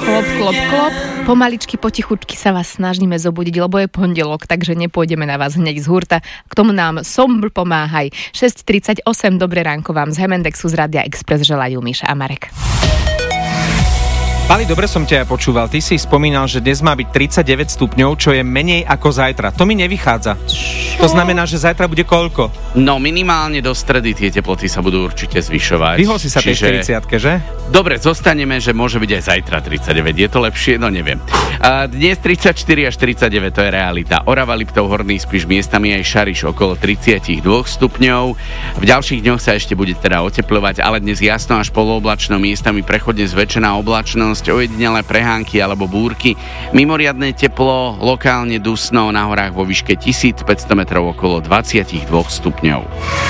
Klop. Pomaličky, potichučky sa vás snažíme zobudiť, lebo je pondelok, takže nepôjdeme na vás hneď z hurta. K tomu nám Sombr pomáhaj. 6:38, dobré ránko vám z Hemendexu z Rádia Express želajú Miša a Marek. Pali, dobre som ťa počúval. Ty si spomínal, že dnes má byť 39 stupňov, čo je menej ako zajtra. To mi nevychádza. Čo? To znamená, že zajtra bude koľko? No minimálne do stredy tie teploty sa budú určite zvyšovať. Vyhol si sa tej 40-ke, že? Dobre, zostaneme, že môže byť aj zajtra 39. Je to lepšie? No neviem. Dnes 34 až 49, to je realita. Orava, Liptov, Horný Spiš, miestami aj Šariš okolo 32 stupňov. V ďalších dňoch sa ešte bude teda otepľovať, ale dnes jasno až polooblačno, miestami prechodne zväčšená oblačnosť, ojedinelé prehánky alebo búrky. Mimoriadne teplo, lokálne dusno, na horách vo výške 1500 metrov okolo 22 stupňov.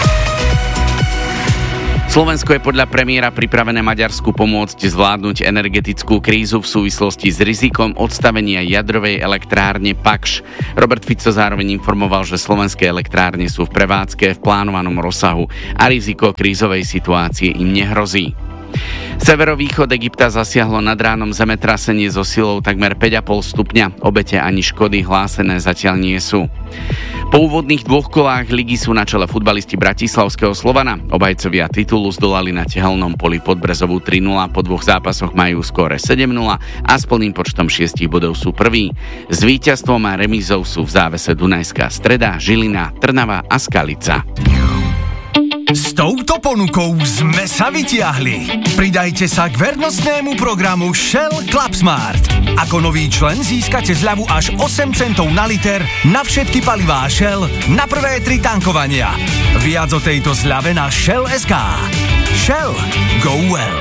Slovensko je podľa premiéra pripravené Maďarsku pomôcť zvládnuť energetickú krízu v súvislosti s rizikom odstavenia jadrovej elektrárne Pakš. Robert Fico zároveň informoval, že slovenské elektrárne sú v prevádzke v plánovanom rozsahu a riziko krízovej situácie im nehrozí. Severovýchod Egypta zasiahlo nad ránom zemetrasenie so silou takmer 5,5 stupňa. Obete ani škody hlásené zatiaľ nie sú. Po úvodných dvoch kolách ligy sú na čele futbalisti bratislavského Slovana. Obhajcovia titulu zdolali na tehelnom poli Podbrezovú 3-0, po dvoch zápasoch majú skóre 7-0 a s plným počtom 6 bodov sú prví. S víťazstvom a remízou sú v závese Dunajská Streda, Žilina, Trnava a Skalica. S touto ponukou sme sa vytiahli. Pridajte sa k vernostnému programu Shell Clubsmart. Ako nový člen získate zľavu až 8 centov na liter na všetky palivá Shell na prvé 3 tankovania. Viac o tejto zľave na Shell.sk. Shell. Go well.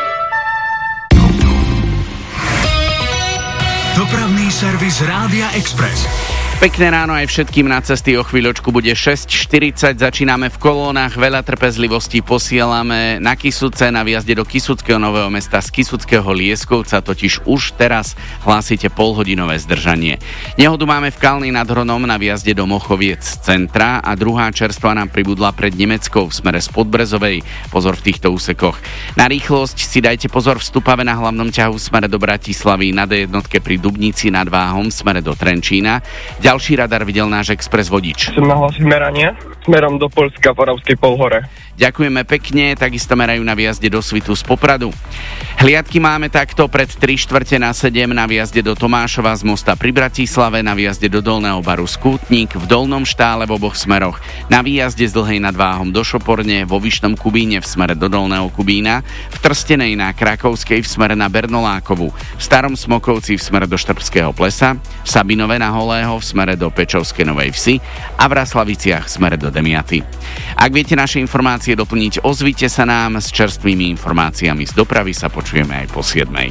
Dopravný servis Rádia Express. Pekné ráno aj všetkým na cesty, o chvíľočku bude 6:40, začíname v kolónach, veľa trpezlivosti posielame na Kysuce, na výjazde do Kysuckého Nového Mesta z Kysuckého Lieskovca, totiž už teraz hlásite polhodinové zdržanie. Nehodu máme v Kalnej nad Hronom na výjazde do Mochoviec centra a druhá čerstva nám pribudla pred Nemeckou v smere z Podbrezovej, pozor v týchto úsekoch. Na rýchlosť si dajte pozor v Stupave na hlavnom ťahu v smere do Bratislavy, na D1 pri Dubnici nad Váhom v smere do Trenčína. Ďalší radar videl náš Express vodič. Som nahlásil meranie smerom do Poľska v Oravskej Polhore. Ďakujeme pekne, takisto merajú na výjazde do Svitu z Popradu. Hliadky máme takto pred 6:45 na výjazde do Tomášova z Mosta pri Bratislave, na výjazde do Dolného Baru Skútnik, v Dolnom Štále v oboch smeroch, na výjazde z Dlhej nad Váhom do Šoporne, vo Vyšnom Kubíne v smere do Dolného Kubína, v Trstenej na Krakovskej v smere na Bernolákovu, v Starom Smokovci v smere do Štrbského Plesa, v Sabinove na Holého v smere do Pečovskej Novej Vsi a v Raslaviciach v smere do Demiaty. Ak viete naše informácie doplniť, ozvite sa nám, s čerstvými informáciami z dopravy sa počujeme aj po 7:00.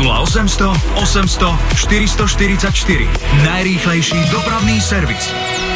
0800 800 444. Najrýchlejší dopravný servis.